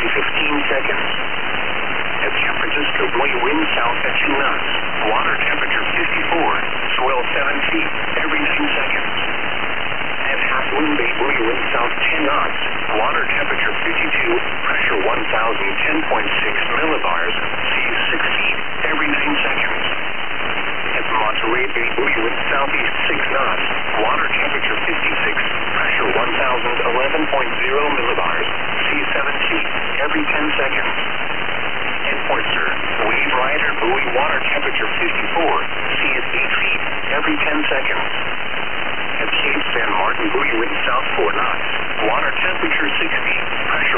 every 15 seconds. At San Francisco Bay, wind south at 2 knots. Water temperature 54. Swell 7 feet every 9 seconds. At Half Moon Bay, wind south 10 knots. Water temperature 52. Pressure 1010.6 millibars. Seas 6 feet every 9 seconds. At Monterey Bay, wind southeast 6 knots. Water temperature 56. Pressure 1011.0 millibars. Seas 7 feet every 10 seconds. At Port Sur, wave rider buoy, water temperature 54. Seas 8 feet every 10 seconds. At Cape San Martin, buoy, wind south 4 knots. Water temperature 60. Pressure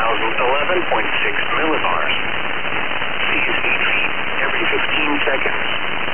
1011.6 millibars. Seas 8 feet every 15 seconds.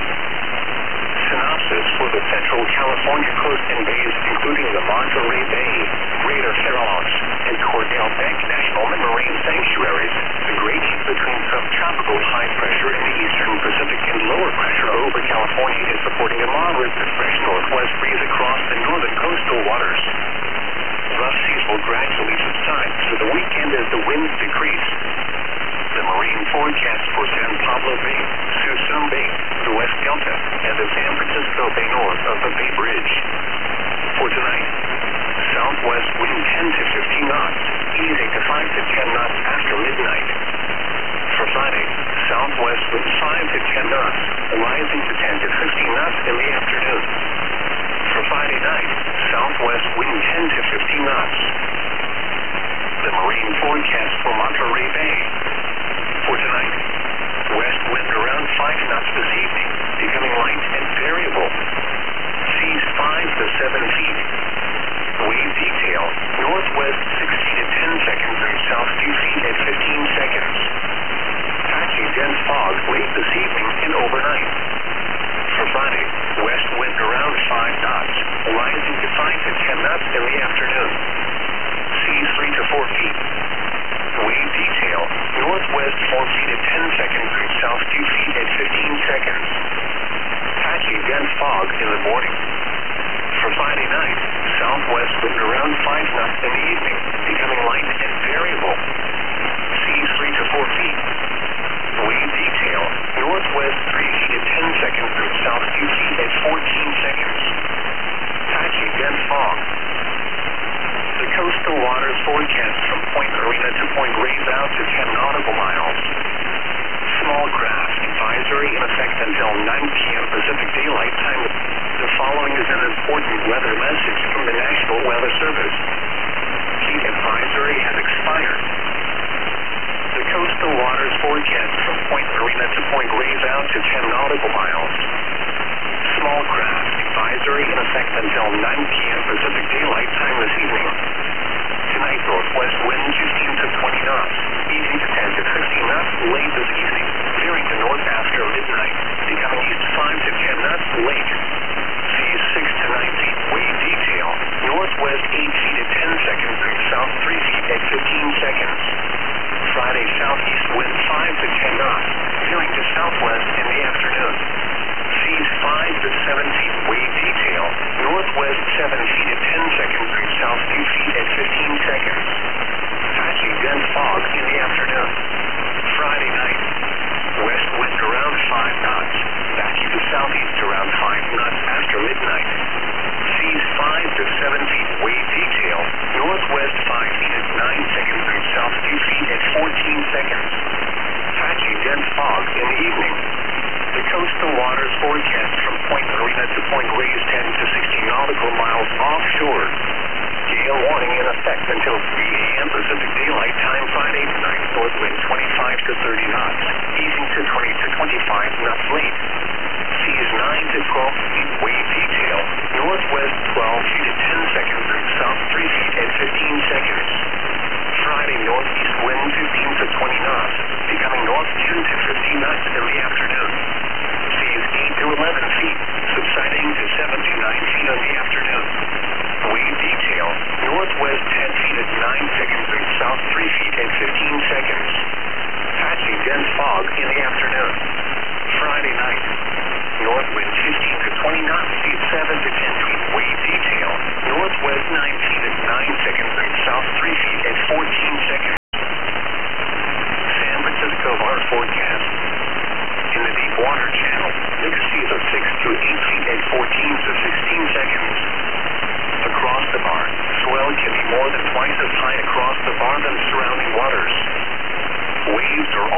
Synopsis for the Central California coast and bays, including the Monterey Bay, Greater Farallones, and Cordell Bank National Marine Sanctuaries. The gradient between subtropical high pressure in the eastern Pacific and lower pressure over California is supporting a moderate to fresh northwest breeze across the northern coastal waters. Rough seas will gradually subside through the weekend as the winds decrease. The marine forecast for San Pablo Bay, Suisun Bay, the West Delta, and the San Francisco Bay north of the Bay Bridge. For tonight, southwest wind 10 to 15 knots, easing to 5 to 10 knots after midnight. For Friday, southwest wind 5 to 10 knots, rising to 10 to 15 knots in the afternoon. For Friday night, southwest wind 10 to 15 knots. The marine forecast for Monterey Bay. For tonight, west wind around 5 knots this evening, becoming light and variable. Seas 5 to 7 feet. Wave detail, northwest 60 to 10 seconds and south 2 feet at 15 seconds. Patchy dense fog late this evening and overnight. For Friday, west wind around 5 knots, rising to 5 to 10 knots in the afternoon. Seas 3 to 4 feet. Wave detail, northwest 4 feet at 10 seconds and south 2 feet at 15 seconds. Patchy dense fog in the morning. For Friday night, southwest wind around 5 knots in the evening, becoming light and variable. Seas 3 to 4 feet. Wave detail, northwest 3 feet at 10 seconds and south 2 feet at 14 seconds. Patchy dense fog. The coastal waters forecast from Point Marina to Point Reyes out to 10 nautical miles. Small craft advisory in effect until 9 p.m. Pacific Daylight Time. The following is an important weather message from the National Weather Service. Heat advisory has expired. The coastal waters forecast from Point Marina to Point Reyes out to 10 nautical miles. Small craft advisory in effect until 9 p.m. Pacific Daylight Time this evening. Tonight, northwest wind 15 to 20 knots, easing to 10 to 15 knots late this evening, veering to north after midnight, becoming east 5 to 10 knots late. Seas 6 to 9 feet, wave detail, northwest 8 feet at 10 seconds and south 3 feet at 15 seconds. Friday, southeast wind 5 to 10 knots, veering to southwest in the afternoon. Seas 5 to 7 feet, wave detail, northwest 7 feet at 10 seconds and south 2 feet at 15 seconds. Patchy dense fog in the afternoon. Friday night, west wind around 5 knots, backing to southeast around 5 knots after midnight. Seas 5 to 7 feet, wave detail, northwest 5 feet at 9 seconds and south 2 feet at 14 seconds. Patchy dense fog in the evening. The coastal waters forecast from Point Marina to Point Reyes 10 to 60 nautical miles offshore. Gale warning in effect until 3 a.m. Pacific Daylight Time Friday tonight. North wind 25 to 30 knots, easing to 20 to 25 knots late. Seas 9 to 12 feet, wave detail, northwest 12 feet at 10 seconds and south 3 feet at 15 seconds. Friday, northeast wind 15 to 20 knots, becoming north 10 to 15 knots in the afternoon. Seas 8 to 11 feet, subsiding to 7 to 9 feet in the afternoon. Wave detail, northwest 10 feet at 9 seconds and south 3 feet at 15 seconds. Patchy dense fog in the afternoon. Friday night, north wind 15 to 20 knots, seas 7 to 10 feet, wave detail, northwest 9 feet at 9 seconds and south 3 feet at 14 seconds.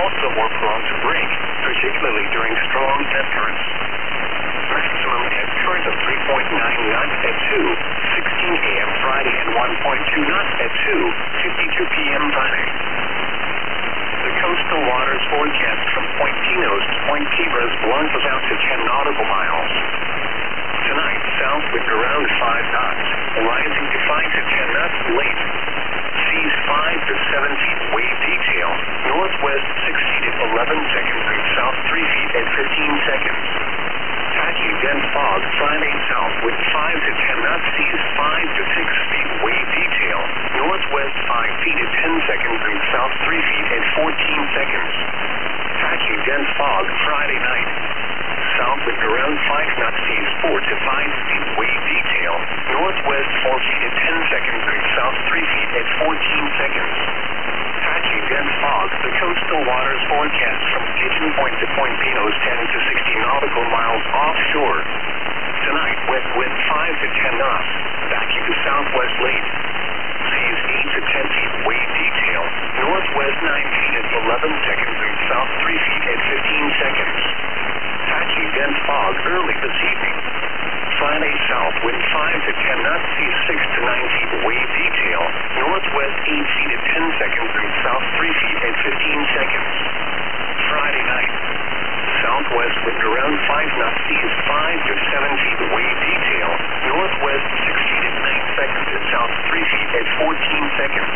also more prone to break, particularly during strong F currents. Maximum F current of 3.9 knots at 2:16 a.m. Friday and 1.2 knots at 2:52 p.m. Friday. The coastal waters forecast from Point Pinos to Point Cabras Blancos out to 10 nautical miles. Tonight, south wind around 5 knots, rising to 5 to 10 knots late. Seas 5 to 7 feet wave detail, northwest 6 feet at 11 seconds and south 3 feet at 15 seconds. Patchy dense fog, Friday south with 5 to 10 knots, seas 5 to 6 feet wave detail, northwest 5 feet at 10 seconds and south 3 feet at 14 seconds. Patchy dense fog, Friday night. South wind around 5 knots, seas 4 to 5 feet wave detail, northwest 4 feet at 10 seconds and south 3 feet at 14 seconds. Patchy dense fog, the coastal waters forecast from Pigeon Point to Point Pinos 10 to 60 nautical miles offshore. Tonight, west wind 5 to 10 knots, backing to southwest late. Seas 8 to 10 feet wave detail, northwest 9 feet at 11 seconds and south 3 feet at 15 seconds. Patchy dense fog early this evening. Friday south wind 5 to 10 knots, seas 6 to 9 feet wave detail, northwest 8 feet at 10 seconds and south 3 feet at 15 seconds. Friday night. Southwest wind around 5 knots, seas 5 to 7 feet wave detail, northwest 6 feet at 9 seconds and south 3 feet at 14 seconds.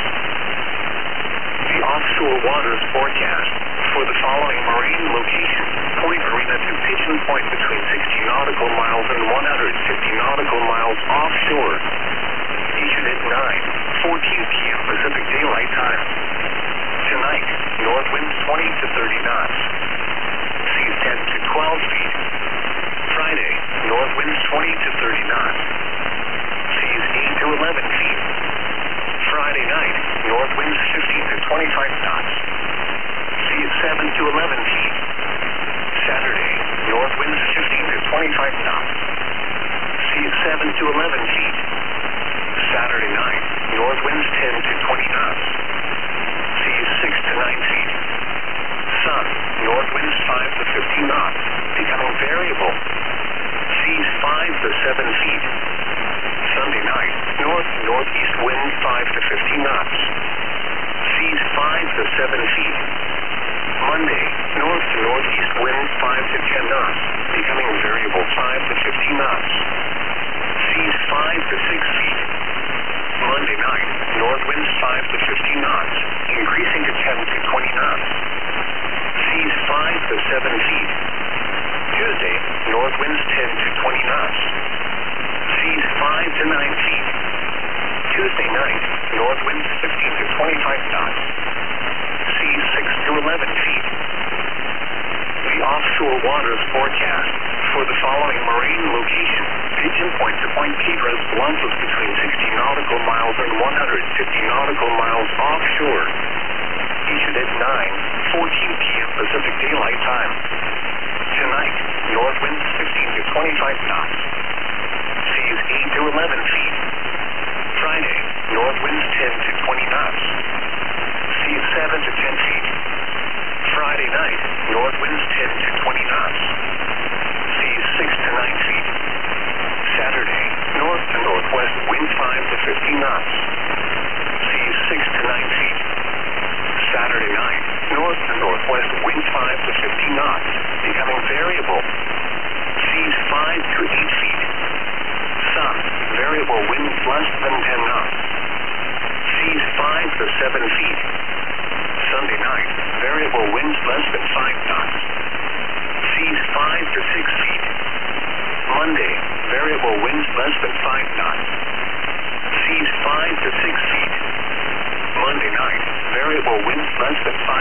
The offshore waters forecast for the following marine locations: Point Marina to Pigeon Point between 60 nautical miles and 150 nautical miles offshore. Issued at 9:14 p.m. Pacific Daylight Time. Tonight, north winds 20 to 30 knots. Seas 10 to 12 feet. Friday, north winds 20 to 30 knots. Seas 8 to 11 feet. Friday night, north winds 15 to 25 knots. Seas 7 to 11 feet. Saturday, north winds 15 to 25 knots. Seas 7 to 11 feet. Saturday night, north winds 10 to 20 knots. Seas 6 to 9 feet. Sun, north winds 5 to 15 knots, becoming variable. Seas 5 to 7 feet. Sunday night, north-northeast wind 5 to 15 knots. Seas 5 to 7 feet. Monday, north to northeast wind 5 to 10 knots, becoming variable 5 to 15 knots. Seas 5 to 6 feet. Monday night, north winds 5 to 15 knots, increasing to 10 to 20 knots. Seas 5 to 7 feet. Tuesday, north winds 10 to 20 knots. Seas 5 to 9 feet. Tuesday night, north winds 15 to 25 knots. Seas 6 to 11 feet. The offshore waters forecast for the following marine locations: Pigeon Point to Point Cabras Blancos between 60 nautical miles and 150 nautical miles offshore. Issued at 9:14 p.m. Pacific Daylight Time. Tonight, north winds 15 to 25 knots. Seas 8 to 11 feet. Friday, north winds 10 to 20 knots. Seas 7 to 10 feet. Friday night, north winds 10 to 20 knots. Seas 6 to 9 feet. Saturday, north to northwest wind 5 to 15 knots. Seas 6 to 9 feet. Saturday night, north to northwest wind 5 to 15 knots, becoming variable. Seas 5 to 8 feet. Sun, variable winds less than 10 knots. Seas 5 to 7 feet. Sunday night, variable winds less than 5 knots. Seas 5 to 6 feet. Monday, variable winds less than 5 knots. Seas 5 to 6 feet. Monday night, variable winds less than 5